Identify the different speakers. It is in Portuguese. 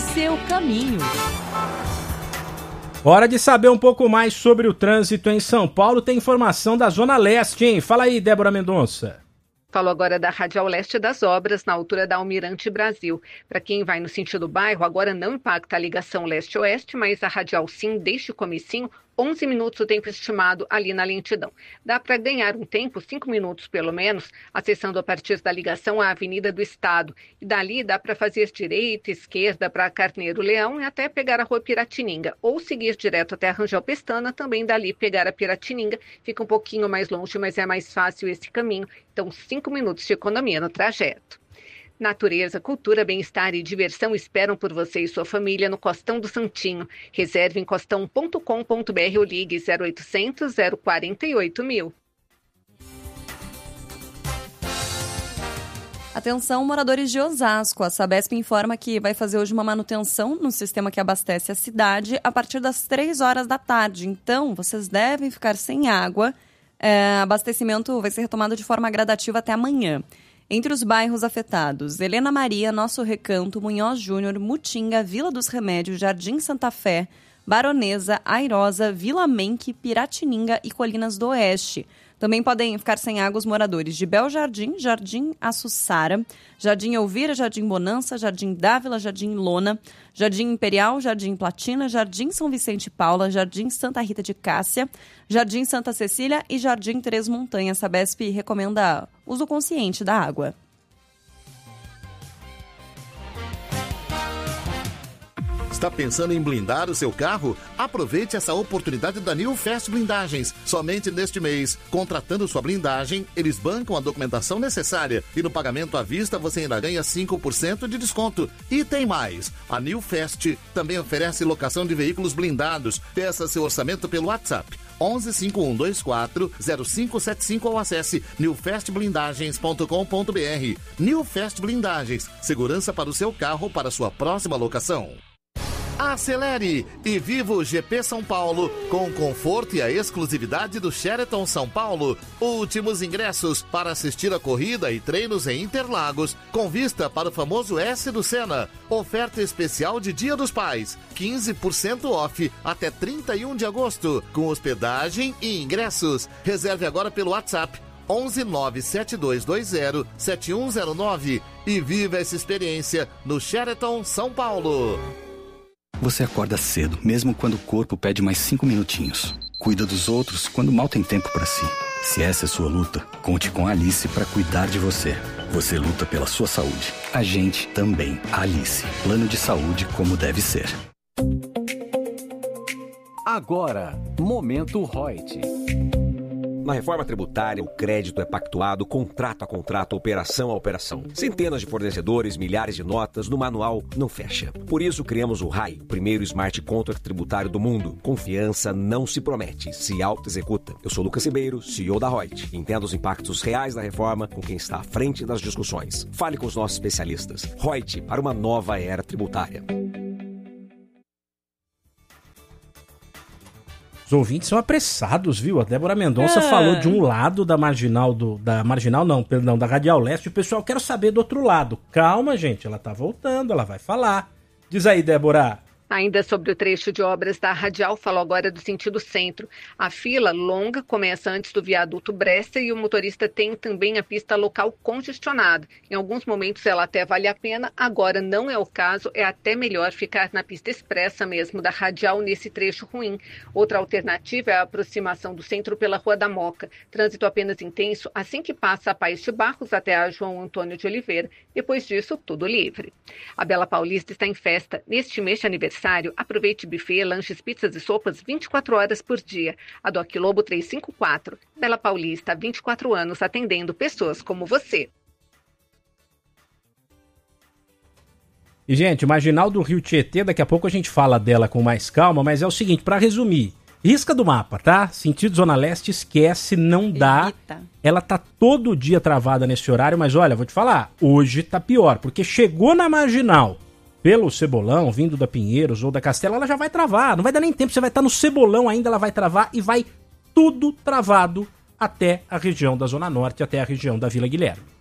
Speaker 1: seu caminho.
Speaker 2: Hora de saber um pouco mais sobre o trânsito em São Paulo. Tem informação da Zona Leste, hein? Fala aí, Débora Mendonça.
Speaker 3: Falo agora da Radial Leste das Obras, na altura da Almirante Brasil. Para quem vai no sentido bairro, agora não impacta a ligação leste-oeste, mas a Radial sim, desde o comecinho, 11 minutos o tempo estimado ali na lentidão. Dá para ganhar um tempo, 5 minutos pelo menos, acessando a partir da ligação à Avenida do Estado. E dali dá para fazer direita, esquerda para Carneiro Leão e até pegar a Rua Piratininga. Ou seguir direto até a Rangel Pestana, também dali pegar a Piratininga. Fica um pouquinho mais longe, mas é mais fácil esse caminho. Então, 5 minutos de economia no trajeto. Natureza, cultura, bem-estar e diversão esperam por você e sua família no Costão do Santinho. Reserve em costão.com.br ou ligue 0800 048 mil.
Speaker 1: Atenção, moradores de Osasco. A Sabesp informa que vai fazer hoje uma manutenção no sistema que abastece a cidade a partir das 3 horas da tarde. Então, vocês devem ficar sem água. Abastecimento vai ser retomado de forma gradativa até amanhã. Entre os bairros afetados, Helena Maria, Nosso Recanto, Munhoz Júnior, Mutinga, Vila dos Remédios, Jardim Santa Fé, Baronesa, Airosa, Vila Menque, Piratininga e Colinas do Oeste. Também podem ficar sem água os moradores de Bel Jardim, Jardim Açuçara, Jardim Elvira, Jardim Bonança, Jardim Dávila, Jardim Lona, Jardim Imperial, Jardim Platina, Jardim São Vicente e Paula, Jardim Santa Rita de Cássia, Jardim Santa Cecília e Jardim Três Montanhas. A Sabesp recomenda uso consciente da água.
Speaker 4: Está pensando em blindar o seu carro? Aproveite essa oportunidade da New Fast Blindagens. Somente neste mês, contratando sua blindagem, eles bancam a documentação necessária e no pagamento à vista você ainda ganha 5% de desconto. E tem mais! A New Fast também oferece locação de veículos blindados. Peça seu orçamento pelo WhatsApp 11 5124 0575 ou acesse newfastblindagens.com.br. New Fast Blindagens, segurança para o seu carro para sua próxima locação. Acelere e viva o GP São Paulo com o conforto e a exclusividade do Sheraton São Paulo. Últimos ingressos para assistir a corrida e treinos em Interlagos, com vista para o famoso S do Senna. Oferta especial de Dia dos Pais, 15% off até 31 de agosto, com hospedagem e ingressos. Reserve agora pelo WhatsApp 11 97220 7109 e viva essa experiência no Sheraton São Paulo.
Speaker 5: Você acorda cedo, mesmo quando o corpo pede mais 5 minutinhos. Cuida dos outros quando mal tem tempo para si. Se essa é sua luta, conte com a Alice para cuidar de você. Você luta pela sua saúde. A gente também. Alice. Plano de saúde como deve ser.
Speaker 6: Agora, Momento Reut. Na reforma tributária, o crédito é pactuado contrato a contrato, operação a operação. Centenas de fornecedores, milhares de notas, no manual não fecha. Por isso criamos o RAI, o primeiro smart contract tributário do mundo. Confiança não se promete, se auto-executa. Eu sou Lucas Ribeiro, CEO da Reut. Entenda os impactos reais da reforma com quem está à frente das discussões. Fale com os nossos especialistas. Reut, para uma nova era tributária.
Speaker 2: Os ouvintes são apressados, viu? A Débora Mendonça falou de um lado da marginal da Radial Leste. O pessoal quer saber do outro lado. Calma, gente, ela tá voltando, ela vai falar. Diz aí, Débora.
Speaker 3: Ainda sobre o trecho de obras da Radial, falo agora do sentido centro. A fila longa começa antes do viaduto Brescia e o motorista tem também a pista local congestionada. Em alguns momentos ela até vale a pena, agora não é o caso, é até melhor ficar na pista expressa mesmo da Radial nesse trecho ruim. Outra alternativa é a aproximação do centro pela Rua da Moca. Trânsito apenas intenso assim que passa a Paes de Barros até a João Antônio de Oliveira. Depois disso, tudo livre. A Bela Paulista está em festa. Neste mês de aniversário, aproveite buffet, lanches, pizzas e sopas 24 horas por dia. A Doc Lobo 354. Bela Paulista, há 24 anos atendendo pessoas como você.
Speaker 2: E, gente, marginal do Rio Tietê, daqui a pouco a gente fala dela com mais calma, mas é o seguinte, para resumir, risca do mapa, tá? Sentido Zona Leste, esquece, não dá. Eita. Ela tá todo dia travada nesse horário, mas olha, vou te falar, hoje tá pior, porque chegou na marginal pelo Cebolão, vindo da Pinheiros ou da Castela, ela já vai travar, não vai dar nem tempo, você vai estar no Cebolão ainda, ela vai travar e vai tudo travado até a região da Zona Norte, até a região da Vila Guilherme.